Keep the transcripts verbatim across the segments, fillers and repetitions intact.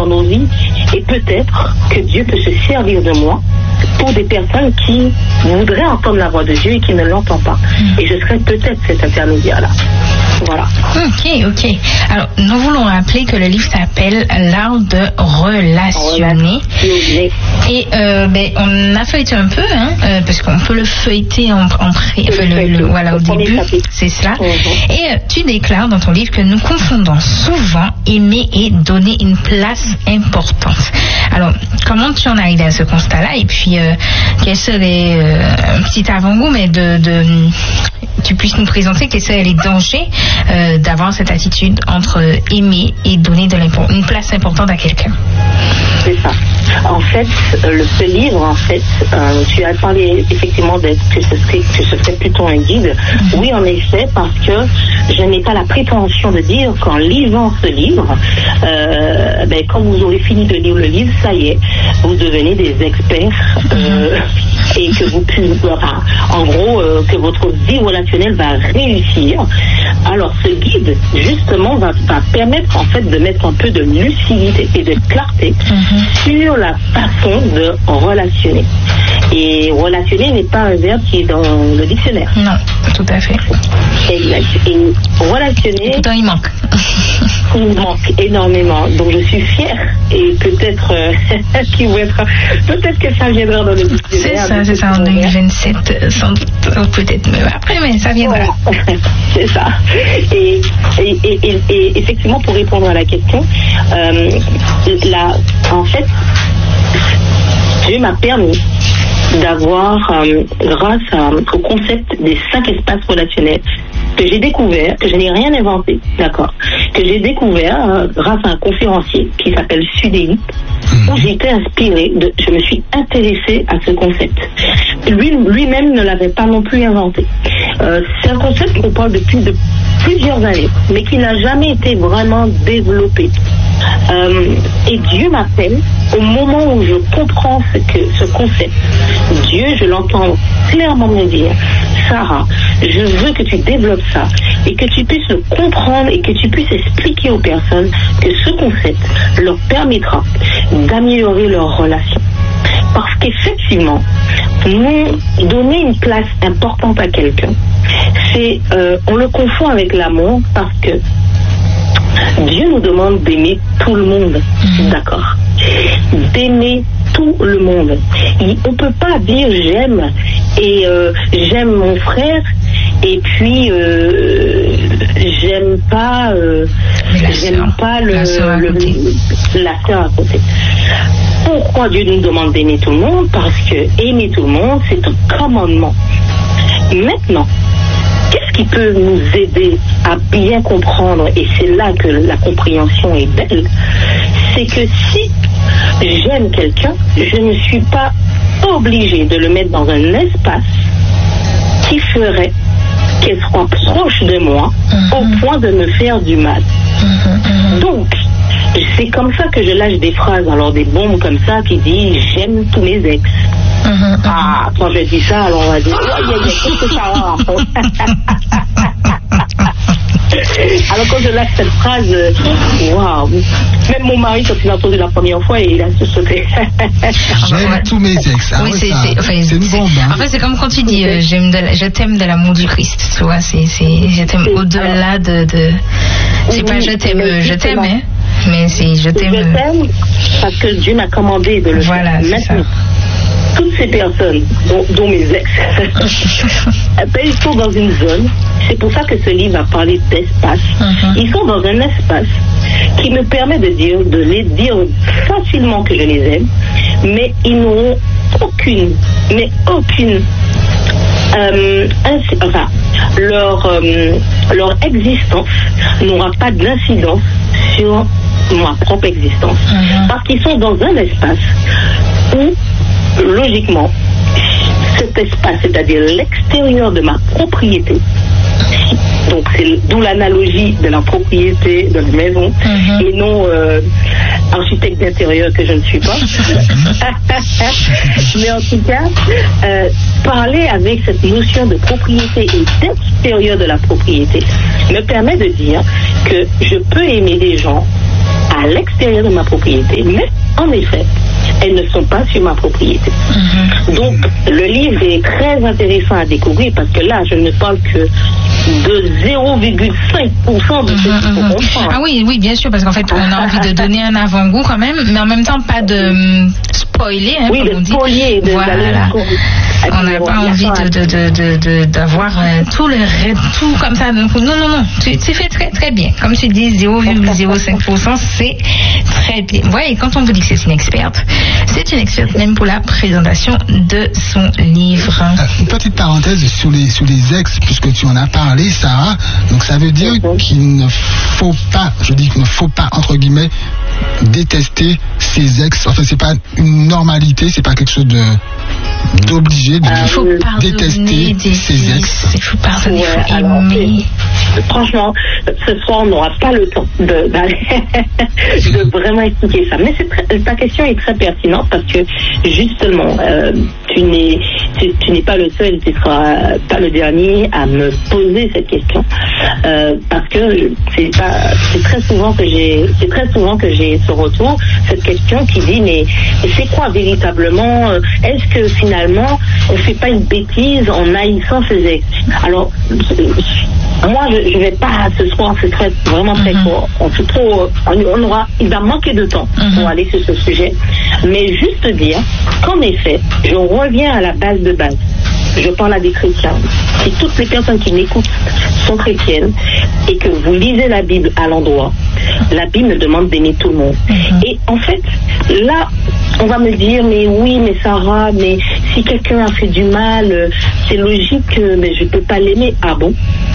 dans nos vies et peut-être que Dieu peut se servir de moi pour des personnes qui voudraient entendre la voix de Dieu et qui ne l'entendent pas. Mmh. Et je serais peut-être cet intermédiaire-là. Voilà. Ok, ok. Alors, nous voulons rappeler que le livre s'appelle L'art de relationner. Relationner. Et euh, ben, on a feuilleté un peu, hein, euh, parce qu'on peut le feuilleter en, en pré, enfin, le, le, voilà, au début, c'est cela. Mmh. Et euh, tu déclares dans ton livre que nous confondons souvent aimer et donner une place importante. Alors, comment tu en arrives à ce constat-là? Et puis, euh, quel serait euh, un petit avant-goût, mais de, de tu puisses nous présenter quels seraient les dangers euh, d'avoir cette attitude entre aimer et donner de une place importante à quelqu'un. C'est ça. En fait, le, ce livre, en fait, euh, tu as parlé effectivement d'être que ce serait que ce serait plutôt un guide. Mm-hmm. Oui, en effet, parce que je n'ai pas la prétention de dire qu'en lisant ce livre, euh, ben, quand vous aurez fini de lire le livre, ça y est, vous devenez des experts euh, mm-hmm. et que vous puissiez, enfin, en gros, euh, que votre vie relationnelle va réussir. Alors, ce guide, justement, va, va permettre en fait de mettre un peu de lucidité et de clarté mm-hmm. sur la façon de relationner. Et relationner n'est pas un verbe qui est dans le dictionnaire. Non, tout à fait. Exact. Et relationner... Pourtant, il manque. Il manque énormément. Donc, je suis fière. Et peut-être euh, qu'il va être... Peut-être que ça viendra dans le dictionnaire. C'est ça, c'est ça, en deux mille vingt-sept, sans doute, peut-être même après, mais ça viendra. C'est ça. Et, et, et, et, et effectivement, pour répondre à la question, euh, la, en fait, Dieu m'a permis d'avoir, euh, grâce à, au concept des cinq espaces relationnels, que j'ai découvert, que je n'ai rien inventé, d'accord, que j'ai découvert euh, grâce à un conférencier qui s'appelle Sudéi, où j'ai été inspirée, de, je me suis intéressée à ce concept. Lui, lui-même ne l'avait pas non plus inventé. Euh, c'est un concept qu'on parle depuis de plusieurs années, mais qui n'a jamais été vraiment développé. Euh, et Dieu m'appelle au moment où je comprends ce, que, ce concept. Dieu, je l'entends clairement me dire, Sarah, je veux que tu développes ça et que tu puisses le comprendre et que tu puisses expliquer aux personnes que ce concept leur permettra d'améliorer leur relation. Parce qu'effectivement, nous donner une place importante à quelqu'un, c'est, euh, on le confond avec l'amour parce que Dieu nous demande d'aimer tout le monde, mmh. d'accord, d'aimer tout le monde. Et on ne peut pas dire j'aime et euh, j'aime mon frère et puis euh, j'aime pas euh, j'aime soeur. pas le, la sœur le, le, la sœur à côté. Pourquoi Dieu nous demande d'aimer tout le monde? Parce que aimer tout le monde, c'est un commandement. Maintenant, qu'est-ce qui peut nous aider à bien comprendre, et c'est là que la compréhension est belle, c'est que si j'aime quelqu'un, je ne suis pas obligée de le mettre dans un espace qui ferait qu'elle soit proche de moi mm-hmm. au point de me faire du mal. Mm-hmm. Donc, c'est comme ça que je lâche des phrases, alors des bombes comme ça qui disent « j'aime tous mes ex ». Mm-hmm. Ah, quand je dis ça, alors on va dire oh, yeah, yeah, qu'est-ce que ça a? Alors quand je lâche cette phrase, waouh, même mon mari quand il a entendu la première fois, il a se sauté. J'aime tous mes ex. Ah, oui, c'est, ça, c'est, enfin, c'est une bombe. Hein. En fait, c'est comme quand tu dis euh, j'aime de la, je t'aime de l'amour du Christ. Tu vois, c'est, c'est, je t'aime c'est, au-delà alors, de, de. C'est oui, pas je t'aime, je t'aime, hein, mais c'est je t'aime. Je t'aime parce que Dieu m'a commandé de le voilà, faire. Voilà, c'est maintenant. ça. Toutes ces personnes, dont, dont mes ex, ben, ils sont dans une zone. C'est pour ça que ce livre a parlé d'espace. Uh-huh. Ils sont dans un espace qui me permet de dire, de les dire facilement que je les aime, mais ils n'auront aucune, mais aucune, euh, inc- enfin, leur, euh, leur existence n'aura pas d'incidence sur ma propre existence. Uh-huh. Parce qu'ils sont dans un espace où logiquement, cet espace, c'est-à-dire l'extérieur de ma propriété, donc c'est d'où l'analogie de la propriété de la maison, mm-hmm. et non euh, architecte d'intérieur que je ne suis pas. Mais en tout cas, euh, parler avec cette notion de propriété et d'extérieur de la propriété me permet de dire que je peux aimer des gens à l'extérieur de ma propriété, mais en effet, elles ne sont pas sur ma propriété. Mm-hmm. Donc, le livre est très intéressant à découvrir parce que là, je ne parle que de zéro virgule cinq pour cent de ce qu'il faut comprendre. Ah oui, oui, bien sûr, parce qu'en fait, on a envie de donner un avant-goût quand même, mais en même temps, pas de um, spoiler, hein, oui, comme de on dit. Spoiler, de voilà. On n'a pas envie de, de, de, de, de, d'avoir euh, tout le tout comme ça. Donc, non, non, non. Tu, tu fais très, très bien. Comme tu dis, zéro virgule zéro cinq pour cent, c'est très bien. Ouais, et quand on vous dit que c'est une experte, c'est une experte même pour la présentation de son livre. Une petite parenthèse sur les, sur les ex, puisque tu en as parlé, Sarah. Donc, ça veut dire mm-hmm. qu'il ne faut pas, je dis qu'il ne faut pas, entre guillemets, détester ses ex. Enfin, c'est pas une normalité, c'est pas quelque chose de d'obligé de il faut détester des ses ex. Il faut pardonner, ouais, il faut alors, aimer. Franchement, ce soir, on n'aura pas le temps de, de vraiment expliquer ça. Mais c'est très, ta question est très pertinente parce que, justement, euh, tu n'es tu, tu n'es pas le seul, tu ne seras pas le dernier à me poser cette question. Euh, parce que c'est pas, c'est très souvent que j'ai, c'est très souvent que j'ai ce retour, cette question qui dit, mais c'est quoi véritablement, est-ce que finalement, on ne fait pas une bêtise en haïssant ses ex? Alors, moi, je ne vais pas, ce soir, ce serait vraiment très mm-hmm. court. On, trop, on aura, il va manquer de temps mm-hmm. pour aller sur ce sujet. Mais juste dire qu'en effet, je reviens à la base de base. Je parle à des chrétiens. Si toutes les personnes qui m'écoutent sont chrétiennes et que vous lisez la Bible à l'endroit, la Bible me demande d'aimer tout le monde. Mm-hmm. Et en fait, là, on va me dire, mais oui, mais Sarah, mais si quelqu'un a fait du mal, c'est logique que mais je ne peux pas l'aimer. Ah bon?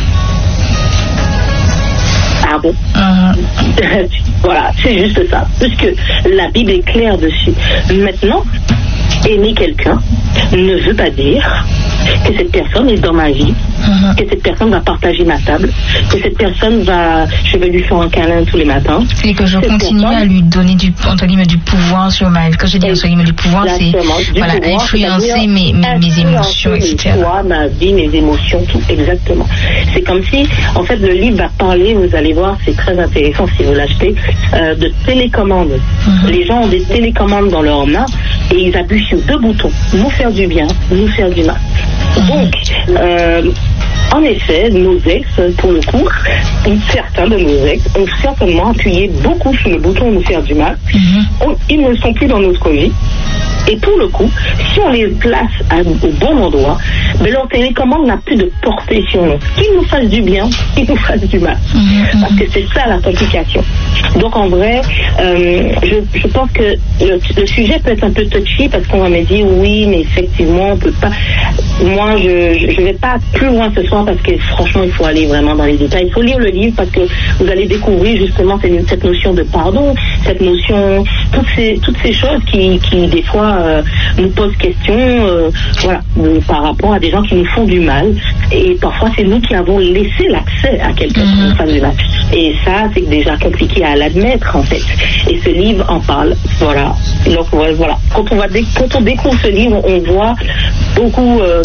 Ah bon? Uh-huh. Voilà, c'est juste ça. Puisque la Bible est claire dessus. Maintenant, aimer quelqu'un ne veut pas dire que cette personne est dans ma vie, uh-huh. que cette personne va partager ma table, que cette personne va, je vais lui faire un câlin tous les matins. Et que je cette continue personne, à lui donner du, entre guillemets, du pouvoir sur ma vie. Quand je dis entre guillemets du pouvoir, c'est voilà, pouvoir, influencer mes, mes, mes émotions, et cetera. Moi, ma vie, mes émotions, tout, exactement. C'est comme si, en fait, le livre va parler, vous allez voir, c'est très intéressant si vous l'achetez, euh, de télécommande. Uh-huh. Les gens ont des télécommandes dans leurs mains et ils appuient sur deux boutons, nous faire du bien, nous faire du mal. Donc, euh, en effet, nos ex, pour le coup, certains de nos ex ont certainement appuyé beaucoup sur le bouton nous faire du mal. Mm-hmm. On, ils ne sont plus dans notre vie. Et pour le coup, si on les place à, au bon endroit, ben leur télécommande n'a plus de portée sur nous. Qu'ils nous fassent du bien, qu'ils nous fassent du mal. Mm-hmm. Parce que c'est ça la complication. Donc en vrai, euh, je, je pense que le, le sujet peut être un peu touchy parce qu'on va me dire oui, mais effectivement, on peut pas. Moi, je ne vais pas plus loin ce soir parce que franchement, il faut aller vraiment dans les détails. Il faut lire le livre parce que vous allez découvrir justement cette, cette notion de pardon, cette notion, toutes ces, toutes ces choses qui, qui des fois, Euh, nous posent question euh, voilà, euh, par rapport à des gens qui nous font du mal et parfois c'est nous qui avons laissé l'accès à quelqu'un mm-hmm. qui nous fasse du mal et ça c'est déjà compliqué à l'admettre en fait et ce livre en parle voilà donc voilà quand on, va dé- quand on découvre ce livre on voit beaucoup euh,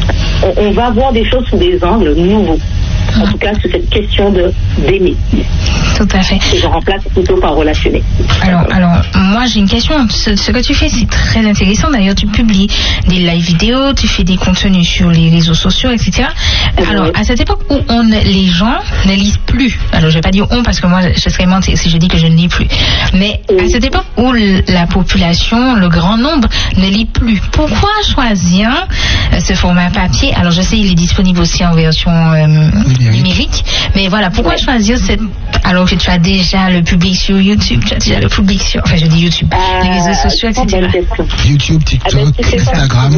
on, on va voir des choses sous des angles nouveaux en tout cas sur cette question de d'aimer. Tout à fait. Et je remplace plutôt par relationner. Alors, alors moi j'ai une question. Ce, ce que tu fais c'est très intéressant. D'ailleurs tu publies des live vidéos, tu fais des contenus sur les réseaux sociaux, et cetera. Alors oui. À cette époque où on, les gens ne lisent plus. Alors je vais pas dire on parce que moi je serais mentir si je dis que je ne lis plus. Mais oui. À cette époque où la population, le grand nombre ne lit plus. Pourquoi choisir ce format papier? Alors je sais il est disponible aussi en version euh, numérique. Mais voilà, pourquoi ouais. choisir cette... Alors que tu as déjà le public sur YouTube, tu as déjà le public sur... Enfin, je dis YouTube, euh, les réseaux sociaux, et cetera. YouTube, TikTok, ah ben, Instagram.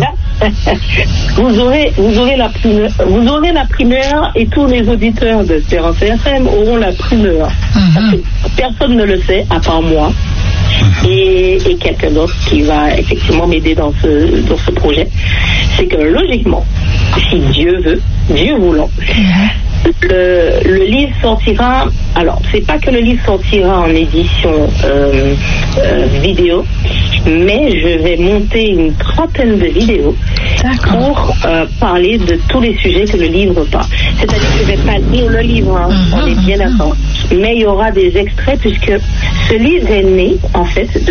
Vous aurez, vous, aurez la primeur, vous aurez la primeur et tous les auditeurs de Espérance F M auront la primeur. Mm-hmm. Parce que personne ne le sait, à part moi. Et, et quelqu'un d'autre qui va effectivement m'aider dans ce, dans ce projet. C'est que logiquement, si Dieu veut, Dieu voulant, le, le livre sortira. Alors, c'est pas que le livre sortira en édition euh, euh, vidéo, mais je vais monter une trentaine de vidéos D'accord. pour euh, parler de tous les sujets que le livre parle. C'est-à-dire que je vais pas lire le livre, hein, mmh, on est bien d'accord. mais il y aura des extraits puisque ce livre est né, en fait, de